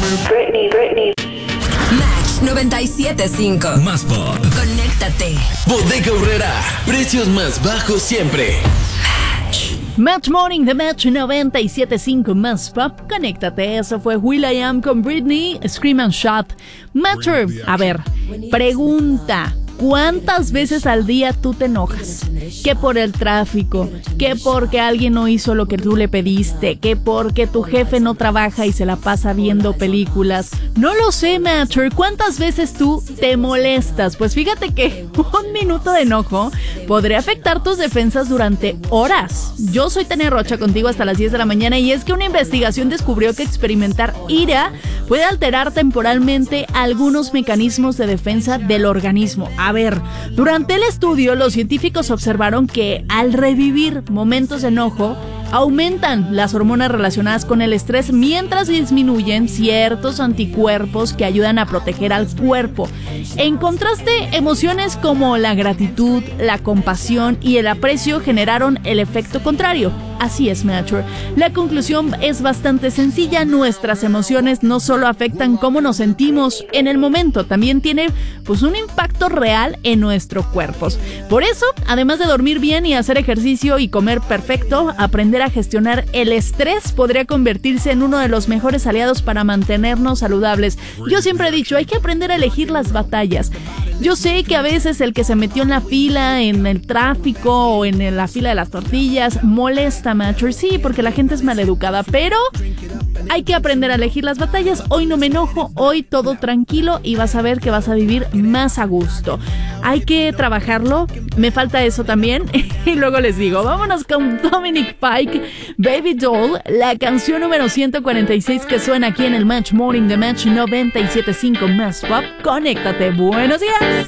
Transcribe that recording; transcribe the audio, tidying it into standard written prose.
Britney. Match 97.5. Más pop. Conéctate. Bodega Aurrera. Precios más bajos siempre. Match Morning de Match 97.5 Más Pop. Conéctate. Eso fue will.i.am con Britney, Scream and Shout. Matter. A ver, pregunta. ¿Cuántas veces al día tú te enojas? Que por el tráfico, que porque alguien no hizo lo que tú le pediste, que porque tu jefe no trabaja y se la pasa viendo películas. No lo sé, Matcher. ¿Cuántas veces tú te molestas? Pues fíjate que un minuto de enojo podría afectar tus defensas durante horas. Yo soy Tania Rocha contigo hasta las 10 de la mañana y es que una investigación descubrió que experimentar ira puede alterar temporalmente algunos mecanismos de defensa del organismo. A ver, durante el estudio los científicos observaron que al revivir momentos de enojo aumentan las hormonas relacionadas con el estrés mientras disminuyen ciertos anticuerpos que ayudan a proteger al cuerpo. En contraste, emociones como la gratitud, la compasión y el aprecio generaron el efecto contrario. Así es, Matcher. La conclusión es bastante sencilla. Nuestras emociones no solo afectan cómo nos sentimos en el momento, también tiene un impacto real en nuestros cuerpos. Por eso, además de dormir bien y hacer ejercicio y comer perfecto, aprender a gestionar el estrés podría convertirse en uno de los mejores aliados para mantenernos saludables. Yo siempre he dicho, hay que aprender a elegir las batallas. Yo sé que a veces el que se metió en la fila, en el tráfico o en la fila de las tortillas molesta, Matcher, sí, porque la gente es maleducada, pero hay que aprender a elegir las batallas. Hoy no me enojo, hoy todo tranquilo y vas a ver que vas a vivir más a gusto. Hay que trabajarlo, me falta eso también y luego les digo, vámonos con Dominic Fike, Baby Doll, la canción número 146 que suena aquí en el Match Morning de Match 97.5 Más Pop. Conéctate, buenos días.